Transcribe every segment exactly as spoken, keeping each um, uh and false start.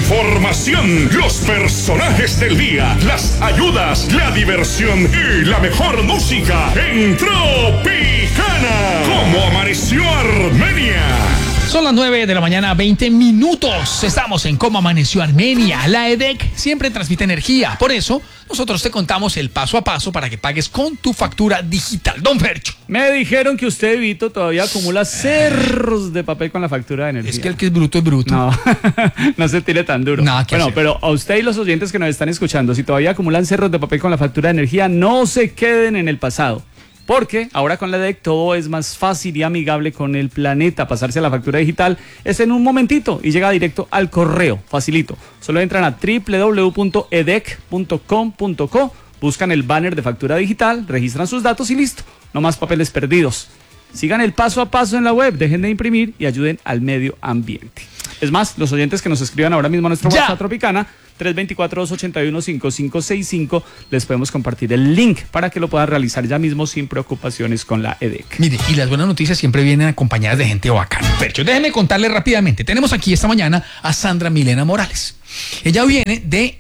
información, los personajes del día, las ayudas, la diversión y la mejor música en Tropicana. ¿Cómo amaneció Armenia? Son las nueve de la mañana, veinte minutos. Estamos en Cómo Amaneció Armenia. La E D E C siempre transmite energía. Por eso, nosotros te contamos el paso a paso para que pagues con tu factura digital. Don Fercho. Me dijeron que usted, Vito, todavía acumula cerros de papel con la factura de energía. Es que el que es bruto es bruto. No, no se tire tan duro. Nada que bueno, hacer. pero a usted y los oyentes que nos están escuchando, si todavía acumulan cerros de papel con la factura de energía, no se queden en el pasado. Porque ahora con la E D E C todo es más fácil y amigable con el planeta. Pasarse a la factura digital es en un momentito y llega directo al correo, facilito. Solo entran a doble u doble u doble u punto e d e c punto com punto co, buscan el banner de factura digital, registran sus datos y listo. No más papeles perdidos. Sigan el paso a paso en la web, dejen de imprimir y ayuden al medio ambiente. Es más, los oyentes que nos escriban ahora mismo a nuestro Ya. WhatsApp Tropicana, tres dos cuatro, dos ocho uno, cinco cinco seis cinco, les podemos compartir el link para que lo puedan realizar ya mismo sin preocupaciones con la E D E C. Mire, y las buenas noticias siempre vienen acompañadas de gente bacana. Fercho, déjeme contarle rápidamente. Tenemos aquí esta mañana a Sandra Milena Morales. Ella viene de...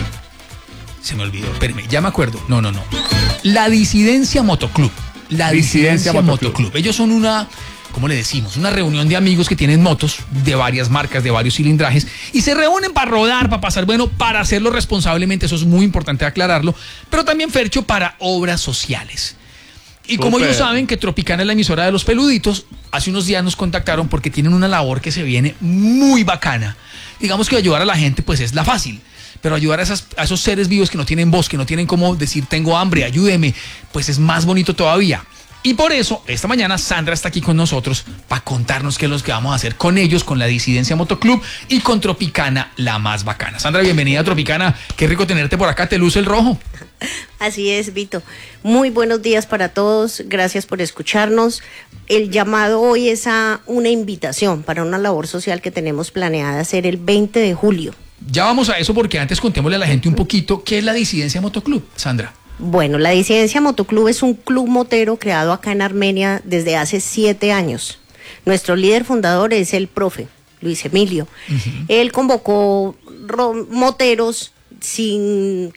Se me olvidó, espérame, ya me acuerdo. No, no, no. La Disidencia Motoclub. La Disidencia, Disidencia Motoclub. Motoclub. Ellos son una... ¿Cómo le decimos? Una reunión de amigos que tienen motos de varias marcas, de varios cilindrajes, y se reúnen para rodar, para pasar bueno, para hacerlo responsablemente, eso es muy importante aclararlo, pero también, Fercho, para obras sociales. Y como Súper. ellos saben que Tropicana es la emisora de los peluditos, hace unos días nos contactaron porque tienen una labor que se viene muy bacana. Digamos que ayudar a la gente pues es la fácil, pero ayudar a, esas, a esos seres vivos que no tienen voz, que no tienen cómo decir tengo hambre, ayúdeme, pues es más bonito todavía. Y por eso, esta mañana Sandra está aquí con nosotros para contarnos qué es lo que vamos a hacer con ellos, con la Disidencia Motoclub y con Tropicana, la más bacana. Sandra, bienvenida a Tropicana. Qué rico tenerte por acá, te luce el rojo. Así es, Vito. Muy buenos días para todos. Gracias por escucharnos. El llamado hoy es a una invitación para una labor social que tenemos planeada hacer el veinte de julio. Ya vamos a eso porque antes contémosle a la gente un poquito qué es la Disidencia Motoclub, Sandra. Bueno, la Disidencia Motoclub es un club motero creado acá en Armenia desde hace siete años. Nuestro líder fundador es el profe Luis Emilio. Uh-huh. Él convocó ro- moteros sin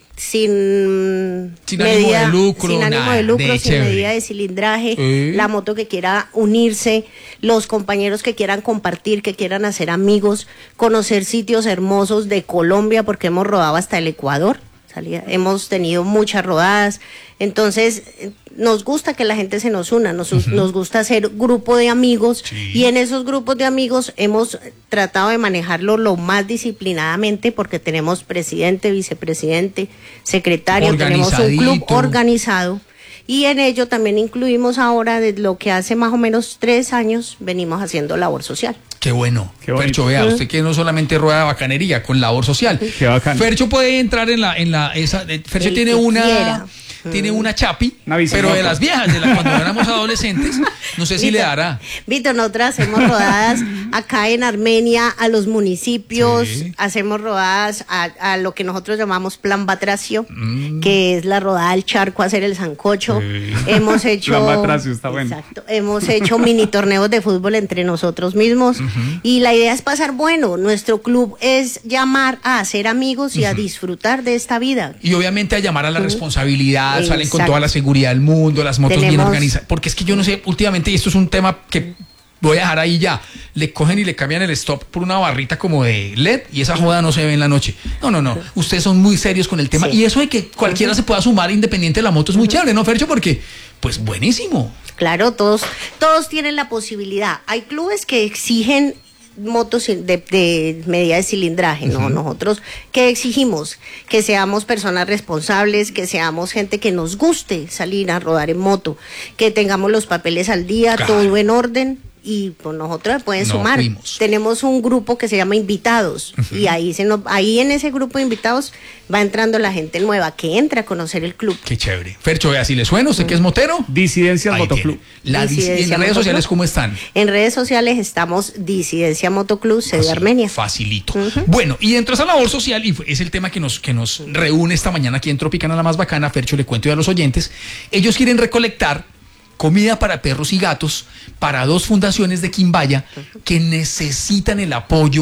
sin, sin medida, ánimo de lucro, sin ánimo nada, de lucro, de sin chévere. medida de cilindraje, ¿Eh? La moto que quiera unirse, los compañeros que quieran compartir, que quieran hacer amigos, conocer sitios hermosos de Colombia, porque hemos rodado hasta el Ecuador. Salida. Hemos tenido muchas rodadas, entonces nos gusta que la gente se nos una, nos, uh-huh. nos gusta hacer grupo de amigos, sí. Y en esos grupos de amigos hemos tratado de manejarlo lo más disciplinadamente porque tenemos presidente, vicepresidente, secretario, tenemos un club organizado. Y en ello también incluimos ahora, de lo que hace más o menos tres años, venimos haciendo labor social. Qué bueno. Qué Fercho, vea, usted que no solamente rueda bacanería, con labor social. Qué bacán. Fercho puede entrar en la, en la, esa, Fercho El tiene una, quiera. tiene una chapi, una pero de las viejas, de las cuando éramos adolescentes, no sé si Vito, le dará. Vito, nosotras hacemos rodadas acá en Armenia, a los municipios, sí. Hacemos rodadas a, a lo que nosotros llamamos Plan Batracio, mm. que es la rodada al charco, hacer el sancocho. Sí. Hemos hecho... Plan Batracio, está bueno. Exacto, hemos hecho mini torneos de fútbol entre nosotros mismos, uh-huh. Y la idea es pasar bueno. Nuestro club es llamar a hacer amigos y uh-huh. a disfrutar de esta vida. Y obviamente a llamar a la uh-huh. responsabilidad, Exacto. Salen con toda la seguridad del mundo, las motos Tenemos... bien organizadas. Porque es que yo no sé, últimamente, y esto es un tema que voy a dejar ahí ya, le cogen y le cambian el stop por una barrita como de L E D y esa joda no se ve en la noche. No, no, no, ustedes son muy serios con el tema. Sí. Y eso de que cualquiera uh-huh. se pueda sumar independiente de la moto es muy uh-huh. chévere, ¿no, Fercho? Porque, pues, buenísimo. Claro, todos, todos tienen la posibilidad. Hay clubes que exigen motos de, de medida de cilindraje, ¿no? Uh-huh. Nosotros, ¿qué exigimos? Que seamos personas responsables, que seamos gente que nos guste salir a rodar en moto, que tengamos los papeles al día, claro. Todo en orden. Y pues nosotros pueden no, sumar. Fuimos. Tenemos un grupo que se llama Invitados, uh-huh. Y ahí se nos, ahí en ese grupo de invitados va entrando la gente nueva que entra a conocer el club. Qué chévere. Fercho, vea, si le suena, ¿usted uh-huh. que es motero? Disidencia Motoclub. La Disidencia ¿Y en redes Motoclub? Sociales cómo están? En redes sociales estamos Disidencia Motoclub, sede Así, Armenia. Facilito. Uh-huh. Bueno, y dentro de esa labor social, y es el tema que nos, que nos uh-huh. reúne esta mañana aquí en Tropicana, la más bacana, Fercho, le cuento ya a los oyentes, ellos quieren recolectar comida para perros y gatos para dos fundaciones de Quimbaya que necesitan el apoyo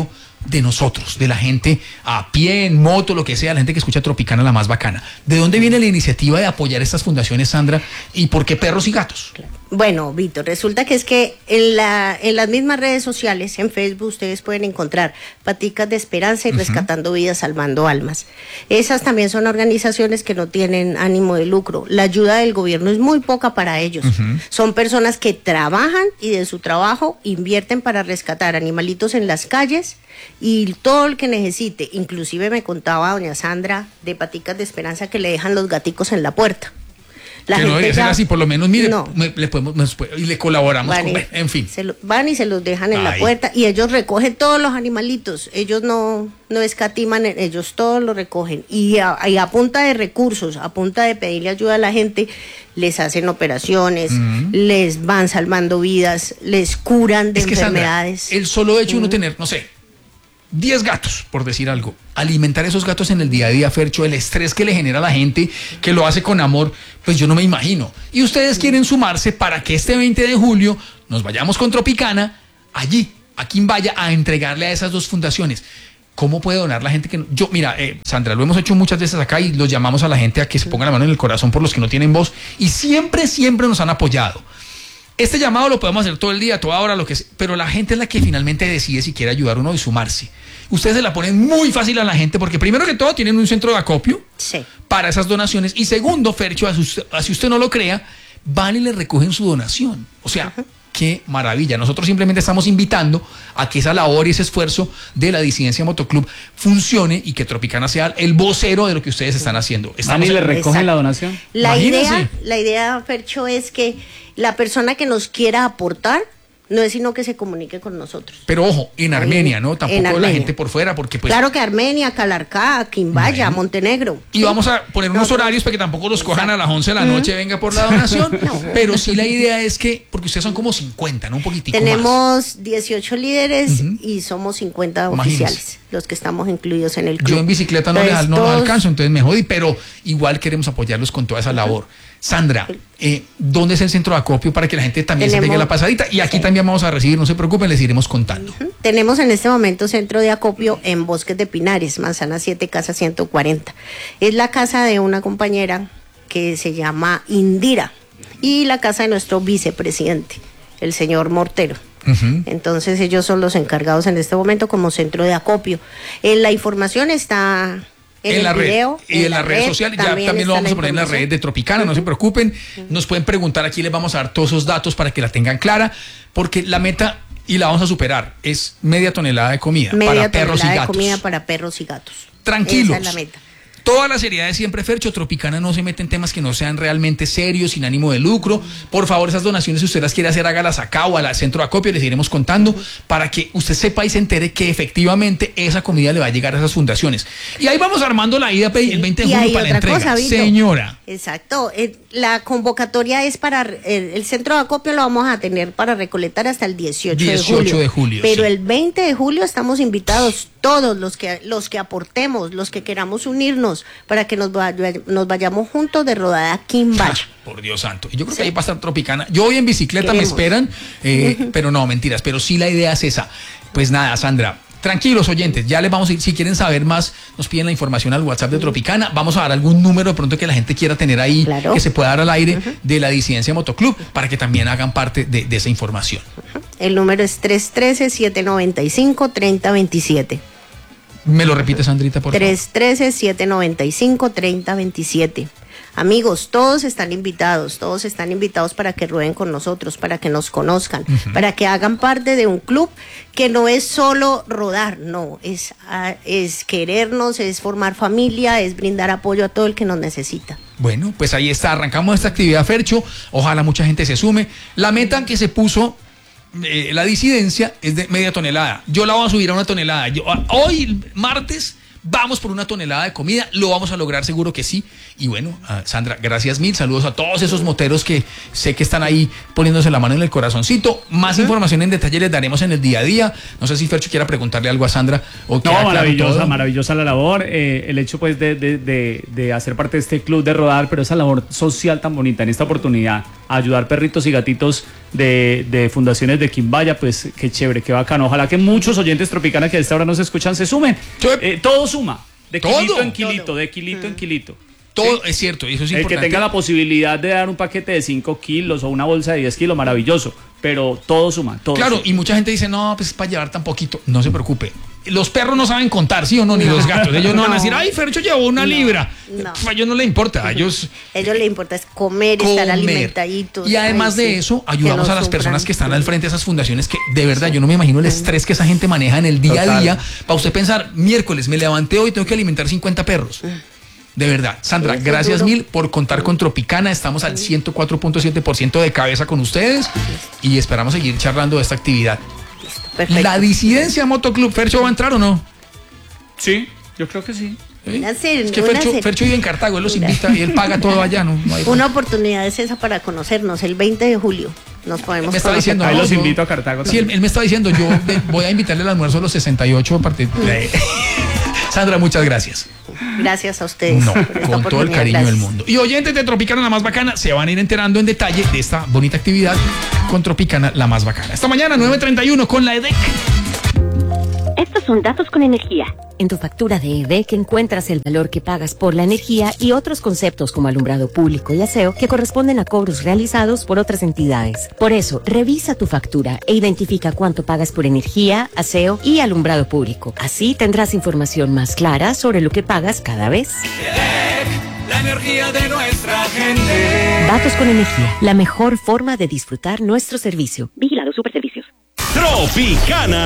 de nosotros, de la gente a pie, en moto, lo que sea, la gente que escucha Tropicana, la más bacana. ¿De dónde viene la iniciativa de apoyar estas fundaciones, Sandra? ¿Y por qué perros y gatos? Bueno, Víctor, resulta que es que en, la, en las mismas redes sociales, en Facebook, ustedes pueden encontrar Paticas de Esperanza y uh-huh. Rescatando Vidas, Salvando Almas. Esas también son organizaciones que no tienen ánimo de lucro. La ayuda del gobierno es muy poca para ellos. Uh-huh. Son personas que trabajan y de su trabajo invierten para rescatar animalitos en las calles y todo el que necesite. Inclusive me contaba doña Sandra de Paticas de Esperanza que le dejan los gaticos en la puerta. La que no debería ser así, por lo menos, mire, no. me, le podemos, nos, y le colaboramos, van con, y, en fin. Se lo, van y se los dejan en Ay. la puerta y ellos recogen todos los animalitos, ellos no, no escatiman, ellos todos lo recogen y a, y a punta de recursos, a punta de pedirle ayuda a la gente, les hacen operaciones, uh-huh. les van salvando vidas, les curan de es que, enfermedades. Sandra, el solo hecho de uh-huh. uno tener, no sé, diez gatos, por decir algo, alimentar a esos gatos en el día a día, Fercho, el estrés que le genera a la gente, que lo hace con amor, pues yo no me imagino. Y ustedes quieren sumarse para que este veinte de julio nos vayamos con Tropicana, allí, a Quimbaya, a entregarle a esas dos fundaciones. ¿Cómo puede donar la gente que no? Yo, mira, eh, Sandra, lo hemos hecho muchas veces acá y los llamamos a la gente a que se ponga la mano en el corazón por los que no tienen voz y siempre, siempre nos han apoyado. Este llamado lo podemos hacer todo el día, toda hora, lo que sea, pero la gente es la que finalmente decide si quiere ayudar o no y sumarse. Ustedes se la ponen muy fácil a la gente porque primero que todo tienen un centro de acopio sí. para esas donaciones y segundo, Fercho, así usted, así usted no lo crea, van y le recogen su donación. O sea, uh-huh. qué maravilla. Nosotros simplemente estamos invitando a que esa labor y ese esfuerzo de la Disidencia Motoclub funcione y que Tropicana sea el vocero de lo que ustedes están haciendo. ¿Van y le recogen Exacto. la donación? La idea, la idea, Fercho, es que la persona que nos quiera aportar no es sino que se comunique con nosotros. Pero ojo, en Armenia, ¿no? Tampoco Armenia. La gente por fuera, porque pues... Claro que Armenia, Calarcá, Quimbaya, bueno. Montenegro. Y sí. vamos a poner unos no, horarios para que tampoco los cojan exacto. a las once de la noche, uh-huh. venga por la donación. no. Pero sí la idea es que, porque ustedes son como cincuenta, ¿no? Un poquitico Tenemos más. dieciocho líderes uh-huh. y somos cincuenta Imagínense. Oficiales, los que estamos incluidos en el club. Yo en bicicleta no, entonces, no, todos... no alcanzo, entonces me jodí, pero igual queremos apoyarlos con toda esa uh-huh. labor. Sandra, eh, ¿dónde es el centro de acopio para que la gente también Tenemos, se pegue la pasadita? Y aquí sí. también vamos a recibir, no se preocupen, les iremos contando. Uh-huh. Tenemos en este momento centro de acopio en Bosques de Pinares, Manzana siete, casa ciento cuarenta. Es la casa de una compañera que se llama Indira y la casa de nuestro vicepresidente, el señor Mortero. Uh-huh. Entonces ellos son los encargados en este momento como centro de acopio. Eh, la información está... En, en la video, red y en, en la, la red, red social, ya también, también lo vamos a poner en la red de Tropicana, uh-huh. no se preocupen, uh-huh. nos pueden preguntar, aquí les vamos a dar todos esos datos para que la tengan clara, porque la meta, y la vamos a superar, es media tonelada de comida media para perros y gatos. de comida para perros y gatos. Tranquilos. Esa es la meta. Toda la seriedad de siempre, Fercho. Tropicana no se mete en temas que no sean realmente serios, sin ánimo de lucro. Por favor, esas donaciones, si usted las quiere hacer, hágalas acá o al centro de acopio, les iremos contando para que usted sepa y se entere que efectivamente esa comida le va a llegar a esas fundaciones. Y ahí vamos armando la ida el veinte de julio para la entrega. Cosa, Señora. Exacto. La convocatoria es para, el centro de acopio lo vamos a tener para recolectar hasta el dieciocho de julio. dieciocho de julio. Pero sí. el veinte de julio estamos invitados todos los que, los que aportemos, los que queramos unirnos, para que nos, vaya, nos vayamos juntos de rodada Quimbaya. Ah, por Dios santo. Y yo creo sí. que ahí va a estar Tropicana. Yo voy en bicicleta, Queremos. me esperan, eh, uh-huh. pero no, mentiras. Pero sí la idea es esa. Pues nada, Sandra, tranquilos oyentes, ya les vamos a ir, si quieren saber más, nos piden la información al WhatsApp de Tropicana. Vamos a dar algún número de pronto que la gente quiera tener ahí, claro. que se pueda dar al aire uh-huh. de la Disidencia Motoclub, para que también hagan parte de, de esa información. Uh-huh. El número es tres uno tres, siete nueve cinco, tres cero dos siete. ¿Me lo repite, Sandrita, por favor? tres uno tres, siete nueve cinco, tres cero dos siete. Amigos, todos están invitados, todos están invitados para que rueden con nosotros, para que nos conozcan, uh-huh. para que hagan parte de un club que no es solo rodar, no, es, es querernos, es formar familia, es brindar apoyo a todo el que nos necesita. Bueno, pues ahí está, arrancamos esta actividad, Fercho, ojalá mucha gente se sume. La meta que se puso eh, la disidencia es de media tonelada, yo la voy a subir a una tonelada, yo, hoy martes vamos por una tonelada de comida, lo vamos a lograr, seguro que sí. Y bueno, uh, Sandra, gracias mil, saludos a todos esos moteros que sé que están ahí poniéndose la mano en el corazoncito. Más uh-huh. información en detalle les daremos en el día a día. No sé si Fercho quiera preguntarle algo a Sandra. O no, maravillosa, claro, maravillosa la labor, eh, el hecho pues de, de, de, de hacer parte de este club de rodar, pero esa labor social tan bonita en esta oportunidad, ayudar perritos y gatitos de, de fundaciones de Quimbaya, pues qué chévere, qué bacano. Ojalá que muchos oyentes Tropicana que a esta hora nos escuchan se sumen. Sí. Eh, todo suma, de Todo. kilito en kilito, Todo. de kilito en kilito. Todo Sí. es cierto, y eso es El importante. que tenga la posibilidad de dar un paquete de cinco kilos o una bolsa de diez kilos, maravilloso. Pero todo suma, todo Claro, suma. y mucha gente dice, no, pues es para llevar tan poquito. No se preocupe. Los perros no saben contar, ¿sí o no? Ni los gatos. Ellos no, van a decir, ay, Fercho llevó una libra. no. A ellos no les importa. A ellos A ellos les importa es comer, estar comer. alimentaditos. Y además Ay, de sí, eso, que ayudamos no a las sufran. personas que están al frente de esas fundaciones que, de verdad, yo no me imagino el estrés que esa gente maneja en el día a Total. día. Para usted pensar, miércoles me levanté hoy, tengo que alimentar cincuenta perros. De verdad. Sandra, Eso es gracias duro. mil por contar con Tropicana. Estamos al ciento cuatro punto siete por ciento de cabeza con ustedes y esperamos seguir charlando de esta actividad. Perfecto. La disidencia Motoclub, ¿Fercho va a entrar o no? Sí, yo creo que sí. ¿Eh? Una serie, Es que una Fercho, serie. Fercho vive en Cartago, él los Mira. invita y él paga todo allá. No, no hay- Una oportunidad es esa para conocernos. El veinte de julio nos podemos me está conocer. diciendo, Ahí no, los yo- invito a Cartago Sí, él, también. él me está diciendo, yo de- voy a invitarle al almuerzo a los sesenta y ocho a partir de... Sandra, muchas gracias. Gracias a ustedes. No, por esta con todo el oportunidad. cariño Gracias. del mundo. Y oyentes de Tropicana, la más bacana, se van a ir enterando en detalle de esta bonita actividad con Tropicana, la más bacana. Esta mañana, nueve treinta y uno, con la E D E C. Estos son datos con energía. En tu factura de E D E C encuentras el valor que pagas por la energía y otros conceptos como alumbrado público y aseo que corresponden a cobros realizados por otras entidades. Por eso, revisa tu factura e identifica cuánto pagas por energía, aseo y alumbrado público. Así tendrás información más clara sobre lo que pagas cada vez. La energía de nuestra gente. Datos con energía, la mejor forma de disfrutar nuestro servicio. Vigilado Superservicios. Tropicana.